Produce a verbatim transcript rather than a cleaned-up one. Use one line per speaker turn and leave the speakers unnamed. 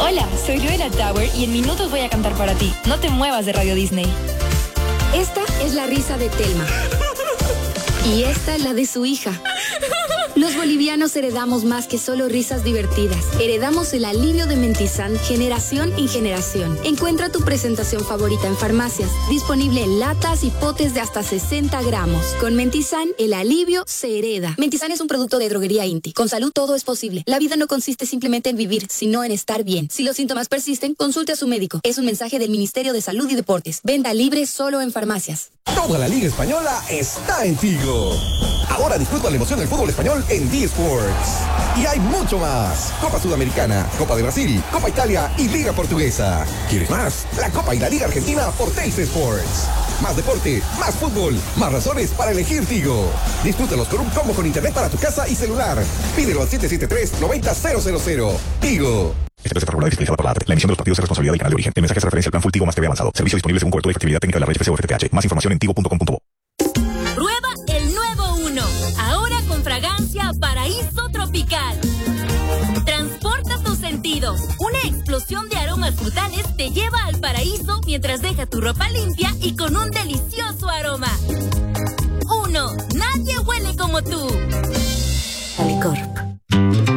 Hola, soy Luela Tower y en minutos voy a cantar para ti. No te muevas de Radio Disney.
Esta es la risa de Telma. Y esta la de su hija. Los bolivianos heredamos más que solo risas divertidas. Heredamos el alivio de Mentizan generación en generación. Encuentra tu presentación favorita en farmacias. Disponible en latas y potes de hasta sesenta gramos. Con Mentizan, el alivio se hereda. Mentizan es un producto de droguería Inti. Con salud todo es posible. La vida no consiste simplemente en vivir, sino en estar bien. Si los síntomas persisten, consulte a su médico. Es un mensaje del Ministerio de Salud y Deportes. Venta libre solo en farmacias.
Toda la Liga Española está en Tigo. Ahora disfruta la emoción del fútbol español en D-Sports. Y hay mucho más. Copa Sudamericana, Copa de Brasil, Copa Italia y Liga Portuguesa. ¿Quieres más? La Copa y la Liga Argentina por Teis Sports. Más deporte, más fútbol, más razones para elegir Tigo. Disfrútalos con un combo con internet para tu casa y celular. Pídelo al siete siete tres, nueve cero cero cero. Tigo.
Este proceso regulado y fiscalizado por la A T. La emisión de los partidos es responsabilidad del canal de origen. El mensaje hace referencia al plan Full Tigo más T V avanzado. Servicio disponible según cobertura y efectividad técnica de la red F C o F T T H. Más información en tigo punto com punto bo.
Prueba el nuevo Uno. Ahora con fragancia Paraíso Tropical. Transporta tus sentidos. Una explosión de aromas frutales te lleva al paraíso mientras deja tu ropa limpia y con un delicioso aroma. Uno. Nadie huele como tú.